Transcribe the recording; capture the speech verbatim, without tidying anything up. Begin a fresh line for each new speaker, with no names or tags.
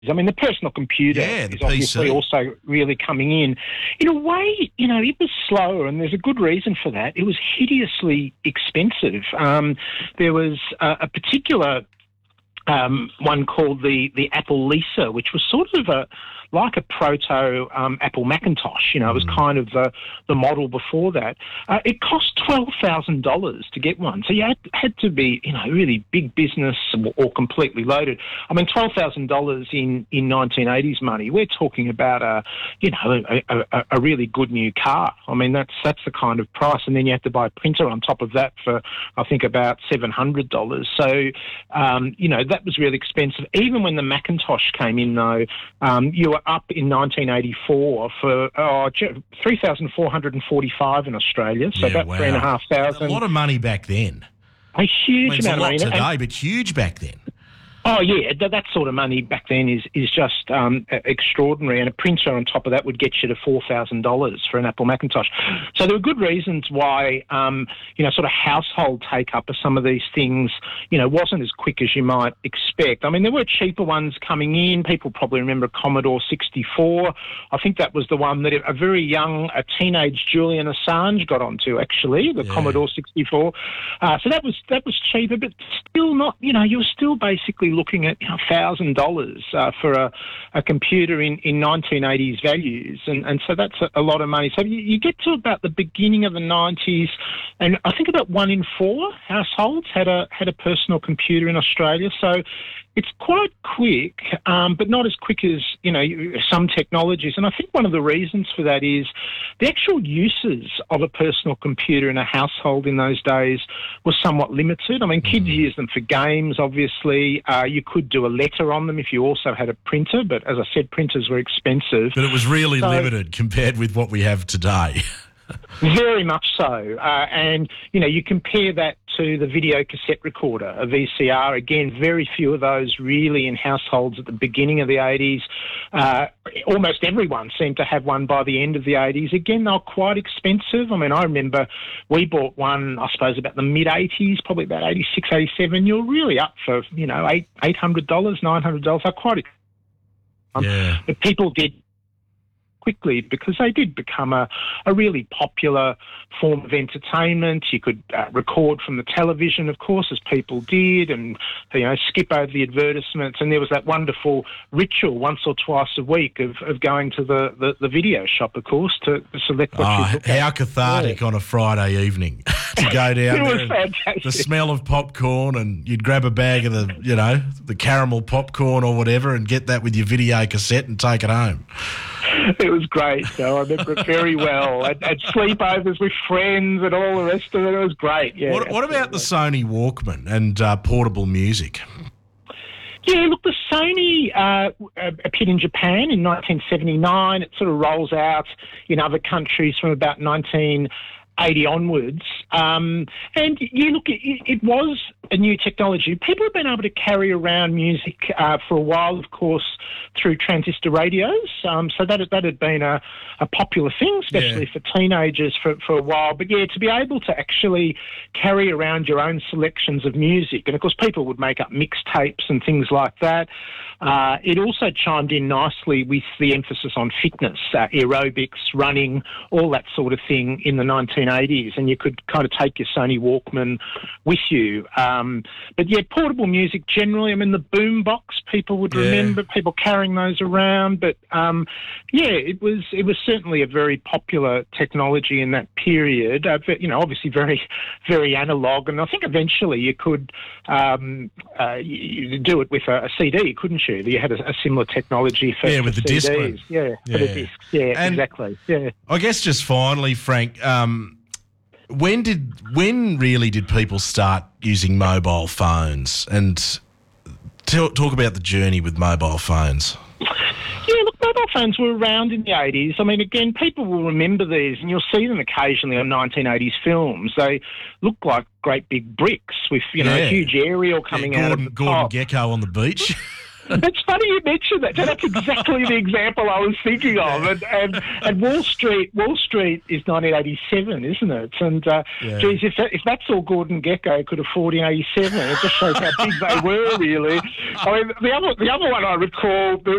I mean, the personal computer
Yeah, the
is obviously
P C.
also really coming in. In a way, you know, it was slower, and there's a good reason for that. It was hideously expensive. Um, there was a, a particular um, one called the, the Apple Lisa, which was sort of a like a proto um, Apple Macintosh. You know, it was kind of the, the model before that. Uh, it cost twelve thousand dollars to get one. So you had, had to be, you know, really big business or, or completely loaded. I mean, twelve thousand dollars in, in nineteen eighties money, we're talking about, a, you know, a, a, a really good new car. I mean, that's that's the kind of price. And then you have to buy a printer on top of that for, I think, about seven hundred dollars. So, um, you know, that was really expensive. Even when the Macintosh came in, though, um, you were up in nineteen eighty-four for oh, three thousand four hundred forty-five in Australia, so
Yeah,
about
wow.
three and a half thousand.
A lot of money back then.
A huge
I mean, it's
amount
a lot
of money.
today,
And-
but huge back then.
Oh, yeah, that, that sort of money back then is is just um, extraordinary, and a printer on top of that would get you to four thousand dollars for an Apple Macintosh. So there were good reasons why, um, you know, sort of household take-up of some of these things, you know, wasn't as quick as you might expect. I mean, there were cheaper ones coming in. People probably remember Commodore sixty-four. I think that was the one that a very young, a teenage Julian Assange got onto, actually, the
Yeah.
Commodore sixty-four. Uh, so that was that was cheaper, but still not, you know, you were still basically looking at, you know, one thousand dollars uh, for a, a computer in, in nineteen eighties values. And, and so that's a, a lot of money. So you, you get to about the beginning of the nineties, and I think about one in four households had a had a personal computer in Australia. So it's quite quick, um, but not as quick as, you know, some technologies. And I think one of the reasons for that is the actual uses of a personal computer in a household in those days was somewhat limited. I mean, kids use them for games, obviously. Uh, you could do a letter on them if you also had a printer, but as I said, printers were expensive.
But it was really
So-
limited compared with what we have today.
Very much so. Uh, and, you know, you compare that to the video cassette recorder, a V C R. Again, very few of those really in households at the beginning of the eighties. Uh, almost everyone seemed to have one by the end of the eighties. Again, they were quite expensive. I mean, I remember we bought one, I suppose, about the mid-eighties, probably about eighty-six, eighty-seven. You're really up for, you know, eight, $800, nine hundred dollars. They're quite expensive. Um,
Yeah.
But people did quickly because they did become a, a really popular form of entertainment. You could uh, record from the television, of course, as people did, and, you know, skip over the advertisements. And there was that wonderful ritual once or twice a week of, of going to the, the, the video shop, of course, to select what
Oh,
you look at.
how cathartic on a Friday evening to go down
It
there.
was
and
fantastic.
the smell of popcorn, and you'd grab a bag of the, you know, the caramel popcorn or whatever, and get that with your video cassette and take it home.
It was great, so I remember it very well. I'd, I'd sleepovers with friends and all the rest of it. It was great, yeah.
What, what about the Sony Walkman and uh, portable music?
Yeah, look, the Sony uh, appeared in Japan in nineteen seventy-nine. It sort of rolls out in other countries from about nineteen eighty onwards. Um, and, yeah, look, it, it was a new technology. People have been able to carry around music uh, for a while, of course, through transistor radios. Um, so that, that had been a, a popular thing, especially
Yeah.
for teenagers for, for a while. But, yeah, to be able to actually carry around your own selections of music, and, of course, people would make up mixtapes and things like that. Uh, it also chimed in nicely with the emphasis on fitness, uh, aerobics, running, all that sort of thing in the nineteen eighties, and you could kind of take your Sony Walkman with you. Um, but, yeah, portable music generally, I mean, the boombox, people would
Yeah.
remember, people carrying those around. But, um, yeah, it was it was certainly a very popular technology in that period, uh, but, you know, obviously very, very analogue. And I think eventually you could um, uh, you, you do it with a, a C D, couldn't you? You had a, a similar technology for,
Yeah,
for
with the
C Ds.
Discman.
Yeah, for
Yeah.
the discs. Yeah,
And-
exactly. Yeah.
I guess just finally, Frank, um, when did when really did people start using mobile phones? And t- talk about the journey with mobile phones.
Yeah, look, mobile phones were around in the eighties. I mean, again, people will remember these, and you'll see them occasionally on nineteen eighties films. They look like great big bricks with, you know,
Yeah.
a huge aerial
Yeah,
coming
Gordon,
out of the
Gordon
top.
Gecko on the beach.
It's funny you mentioned that. So that's exactly the example I was thinking of. And, and and Wall Street, Wall Street is nineteen eighty-seven, isn't it? And uh,
Yeah.
geez, if that, if that's all Gordon Gekko could afford in eighty-seven, it just shows how big they were, really. I mean, the other the other one I recall, the,